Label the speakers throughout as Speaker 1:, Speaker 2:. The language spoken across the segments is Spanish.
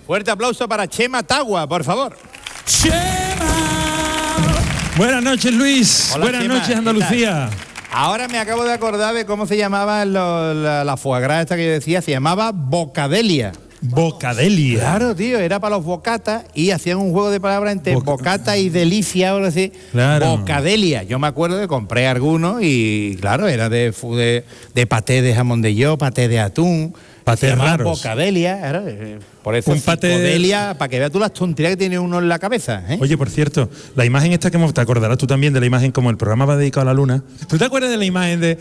Speaker 1: Fuerte aplauso para Chema Tagua, por favor.
Speaker 2: ¡Chema! Buenas noches, Luis.
Speaker 1: Hola,
Speaker 2: Buenas
Speaker 1: Chema,
Speaker 2: noches, Andalucía.
Speaker 1: Ahora me acabo de acordar de cómo se llamaba la foie gras esta que yo decía. Se llamaba bocadelia.
Speaker 2: Bocadelia.
Speaker 1: Claro, tío, era para los bocatas y hacían un juego de palabras entre bocata y delicia, o algo así.
Speaker 2: Claro.
Speaker 1: Bocadelia. Yo me acuerdo que compré algunos y, claro, era de paté de jamón de york, paté de atún.
Speaker 2: Patés raros.
Speaker 1: Bocadelia, claro, por eso
Speaker 2: Un paté
Speaker 1: psicodelia, para que veas tú las tonterías que tiene uno en la cabeza, ¿eh?
Speaker 2: Oye, por cierto, la imagen esta que te acordarás tú también de la imagen como el programa va dedicado a la luna. ¿Tú te acuerdas de la imagen de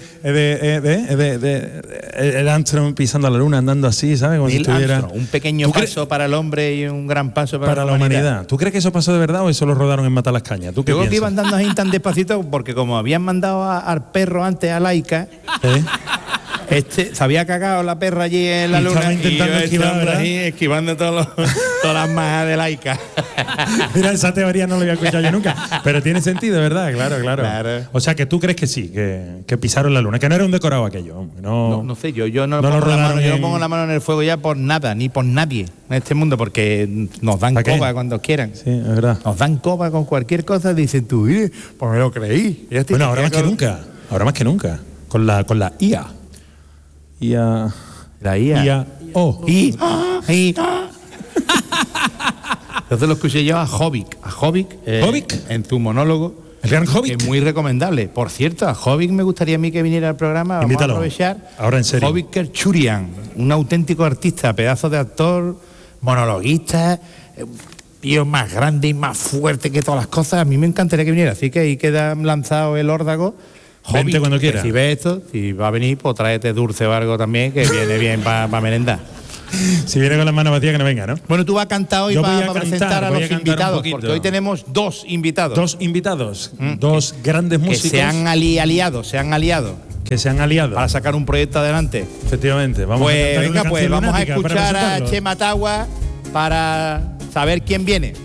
Speaker 2: el Armstrong pisando a la luna, andando así, ¿sabes? Como si estuviera...
Speaker 1: Un pequeño paso para el hombre y un gran paso para la humanidad.
Speaker 2: ¿Tú crees que eso pasó de verdad o eso lo rodaron en Matalascaña? ¿Tú qué
Speaker 1: Yo creo que
Speaker 2: piensas?
Speaker 1: iban andando así tan despacito porque como habían mandado al perro antes a Laika, se había cagado la perra allí en la
Speaker 2: Y
Speaker 1: luna
Speaker 2: estaba intentando esquivar, ¿verdad?
Speaker 1: ahí, esquivando todas las majas de Laika.
Speaker 2: Mira, esa teoría no la había escuchado yo nunca, pero tiene sentido, ¿verdad? Claro. O sea, que tú crees que sí, que pisaron la luna, que no era un decorado aquello.
Speaker 1: No sé, yo no
Speaker 2: lo
Speaker 1: pongo la
Speaker 2: rodaron
Speaker 1: mano, yo
Speaker 2: en-
Speaker 1: pongo la mano en el fuego ya por nada, ni por nadie en este mundo, porque nos dan
Speaker 2: ¿Para qué?
Speaker 1: coba cuando quieran.
Speaker 2: Sí, es verdad.
Speaker 1: Nos dan coba con cualquier cosa, dicen tú, pues me lo creí. Y
Speaker 2: Bueno, ahora más que nunca, con la IA.
Speaker 1: La IA.
Speaker 2: O.
Speaker 1: Entonces lo escuché yo a Jovic.
Speaker 2: ¿Jovic?
Speaker 1: En su monólogo.
Speaker 2: El gran
Speaker 1: Que
Speaker 2: Jovic.
Speaker 1: es muy recomendable. Por cierto, a Jovic me gustaría a mí que viniera al programa. Vamos
Speaker 2: Invítalo.
Speaker 1: a aprovechar.
Speaker 2: Ahora en serio.
Speaker 1: Jovic Kerchurian, un auténtico artista, pedazo de actor, monologuista, tío más grande y más fuerte que todas las cosas. A mí me encantaría que viniera. Así que ahí queda lanzado el órdago.
Speaker 2: Vente cuando quiera.
Speaker 1: Si ves esto, si va a venir, pues tráete dulce o algo también, que viene bien para merendar.
Speaker 2: Si viene con las manos vacías, que no venga, ¿no?
Speaker 1: Bueno, tú vas a cantar hoy
Speaker 2: Yo voy
Speaker 1: para
Speaker 2: a
Speaker 1: presentar
Speaker 2: cantar,
Speaker 1: a
Speaker 2: voy
Speaker 1: los
Speaker 2: a cantar un
Speaker 1: invitados,
Speaker 2: poquito.
Speaker 1: porque hoy tenemos dos invitados.
Speaker 2: Dos invitados, dos grandes
Speaker 1: que
Speaker 2: músicos
Speaker 1: se han aliado
Speaker 2: que se han aliado.
Speaker 1: para sacar un proyecto adelante.
Speaker 2: Efectivamente. Vamos a
Speaker 1: Pues
Speaker 2: cantar una
Speaker 1: venga, pues
Speaker 2: canción
Speaker 1: vamos a
Speaker 2: lunática para
Speaker 1: escuchar a
Speaker 2: presentarlos.
Speaker 1: Chema Tagua para saber quién viene.